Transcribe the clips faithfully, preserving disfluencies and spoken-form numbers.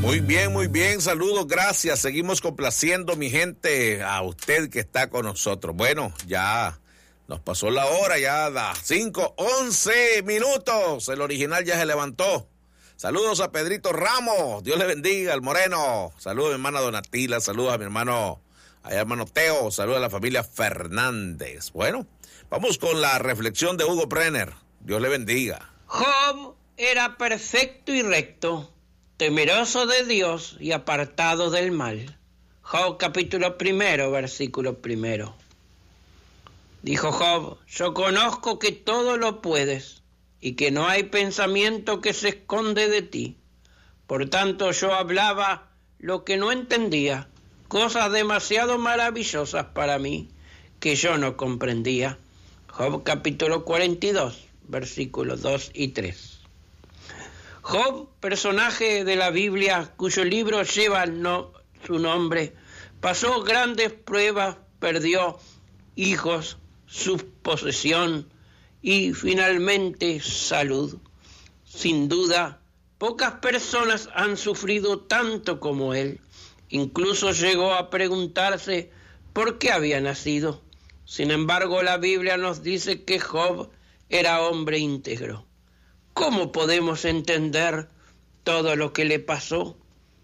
Muy bien, muy bien, saludos, gracias. Seguimos complaciendo, mi gente, a usted que está con nosotros. Bueno, ya nos pasó la hora, ya las cinco, once minutos. El original ya se levantó. Saludos a Pedrito Ramos, Dios le bendiga, el Moreno. Saludos a mi hermana Donatila, saludos a mi hermano, a mi hermano Teo, saludos a la familia Fernández. Bueno, vamos con la reflexión de Hugo Brenner. Dios le bendiga. Job era perfecto y recto, temeroso de Dios y apartado del mal. Job capítulo primero, versículo primero. Dijo Job, yo conozco que todo lo puedes y que no hay pensamiento que se esconde de ti. Por tanto yo hablaba lo que no entendía, cosas demasiado maravillosas para mí que yo no comprendía. Job capítulo cuarenta y dos, versículos dos y tres. Job, personaje de la Biblia, cuyo libro lleva no, su nombre, pasó grandes pruebas, perdió hijos, su posesión y finalmente salud. Sin duda, pocas personas han sufrido tanto como él. Incluso llegó a preguntarse por qué había nacido. Sin embargo, la Biblia nos dice que Job era hombre íntegro. ¿Cómo podemos entender todo lo que le pasó?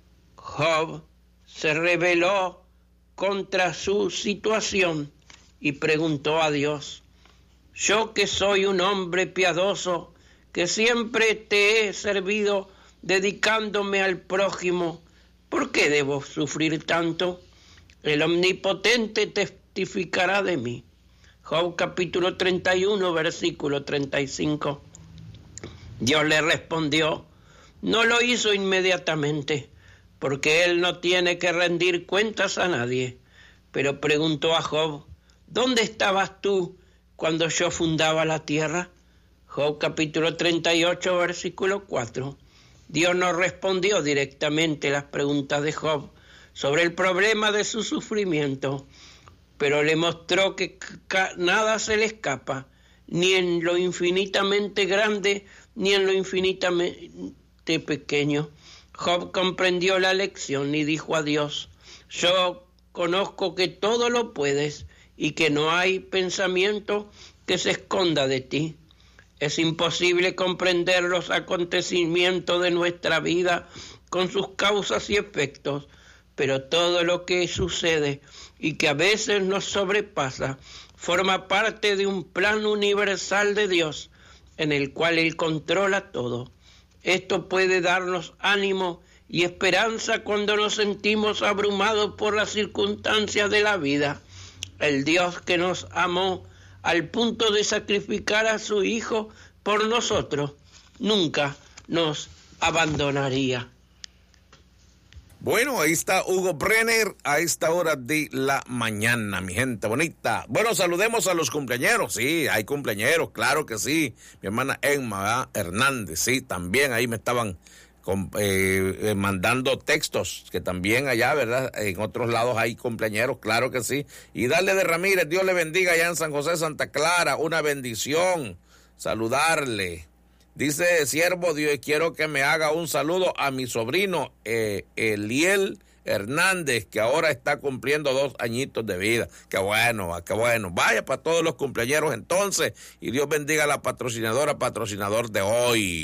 Job se rebeló contra su situación y preguntó a Dios, yo que soy un hombre piadoso, que siempre te he servido dedicándome al prójimo, ¿por qué debo sufrir tanto? El Omnipotente testificará de mí. Job capítulo treinta y uno, versículo treinta y cinco. Dios le respondió, no lo hizo inmediatamente, porque él no tiene que rendir cuentas a nadie. Pero preguntó a Job, ¿dónde estabas tú cuando yo fundaba la tierra? Job capítulo treinta y ocho, versículo cuatro. Dios no respondió directamente las preguntas de Job sobre el problema de su sufrimiento, pero le mostró que nada se le escapa, ni en lo infinitamente grande, ni en lo infinitamente pequeño. Job comprendió la lección y dijo a Dios, yo conozco que todo lo puedes y que no hay pensamiento que se esconda de ti. Es imposible comprender los acontecimientos de nuestra vida con sus causas y efectos, pero todo lo que sucede y que a veces nos sobrepasa forma parte de un plan universal de Dios en el cual Él controla todo. Esto puede darnos ánimo y esperanza cuando nos sentimos abrumados por las circunstancias de la vida. El Dios que nos amó al punto de sacrificar a su Hijo por nosotros, nunca nos abandonaría. Bueno, ahí está Hugo Brenner a esta hora de la mañana, mi gente bonita. Bueno, saludemos a los cumpleañeros. Sí, hay cumpleañeros, claro que sí. Mi hermana Emma, ¿verdad? Hernández, sí, también ahí me estaban con, eh, eh, mandando textos, que también allá, ¿verdad? En otros lados hay cumpleañeros, claro que sí. Y Darle de Ramírez, Dios le bendiga allá en San José, Santa Clara, una bendición, saludarle. Dice, siervo Dios, quiero que me haga un saludo a mi sobrino eh, Eliel Hernández, que ahora está cumpliendo dos añitos de vida. Qué bueno, qué bueno. Vaya para todos los cumpleañeros entonces, y Dios bendiga a la patrocinadora, patrocinador de hoy.